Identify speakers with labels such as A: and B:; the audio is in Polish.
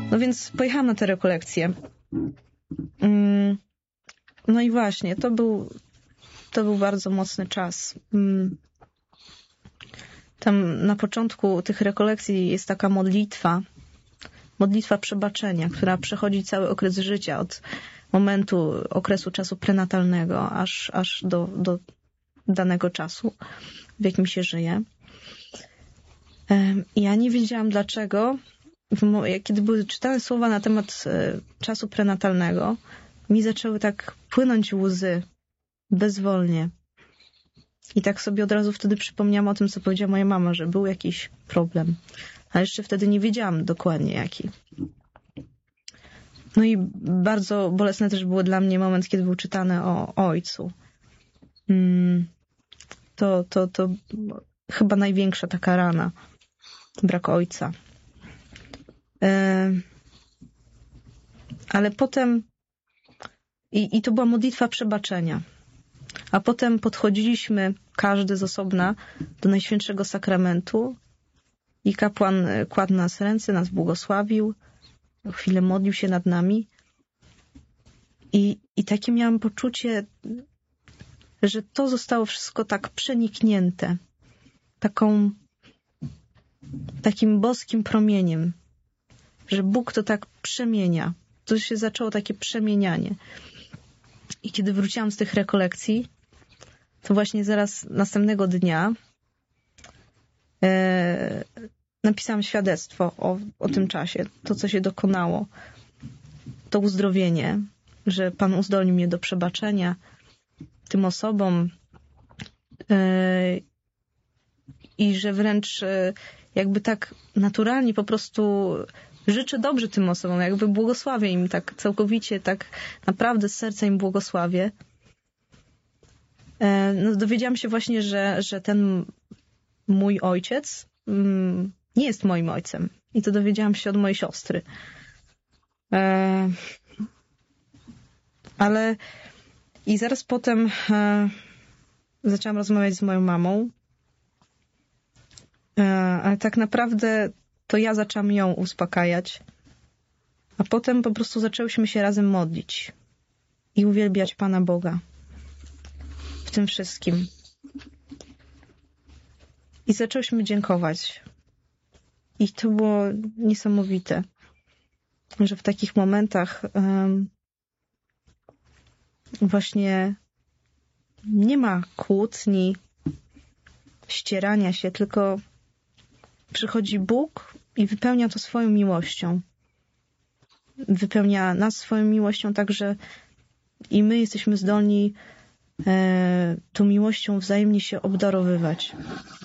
A: No więc pojechałam na te rekolekcje. No i właśnie, to był bardzo mocny czas. Tam na początku tych rekolekcji jest taka modlitwa przebaczenia, która przechodzi cały okres życia, od okresu czasu prenatalnego, aż do danego czasu, w jakim się żyje. Ja nie wiedziałam dlaczego, kiedy były czytane słowa na temat czasu prenatalnego, mi zaczęły tak płynąć łzy bezwolnie. I tak sobie od razu wtedy przypomniałam o tym, co powiedziała moja mama, że był jakiś problem. A jeszcze wtedy nie wiedziałam dokładnie jaki. No i bardzo bolesny też był dla mnie moment, kiedy był czytany o ojcu. To chyba największa taka rana. Brak ojca. Ale potem i to była modlitwa przebaczenia. A potem podchodziliśmy, każdy z osobna, do Najświętszego Sakramentu i kapłan kładł nas ręce, nas błogosławił, chwilę modlił się nad nami i takie miałam poczucie, że to zostało wszystko tak przeniknięte takim boskim promieniem, że Bóg to tak przemienia. To się zaczęło takie przemienianie. I kiedy wróciłam z tych rekolekcji, to właśnie zaraz następnego dnia napisałam świadectwo o tym czasie, to co się dokonało, to uzdrowienie, że Pan uzdolnił mnie do przebaczenia tym osobom i że wręcz jakby tak naturalnie po prostu życzę dobrze tym osobom, jakby błogosławię im tak całkowicie, tak naprawdę z serca im błogosławię. No, dowiedziałam się właśnie, że ten mój ojciec nie jest moim ojcem. I to dowiedziałam się od mojej siostry. Ale i zaraz potem zaczęłam rozmawiać z moją mamą. Ale tak naprawdę to ja zaczęłam ją uspokajać. A potem po prostu zaczęłyśmy się razem modlić i uwielbiać Pana Boga w tym wszystkim. I zaczęłyśmy dziękować. I to było niesamowite, że w takich momentach właśnie nie ma kłótni, ścierania się, tylko przychodzi Bóg i wypełnia to swoją miłością. Wypełnia nas swoją miłością, tak że i my jesteśmy zdolni tą miłością wzajemnie się obdarowywać.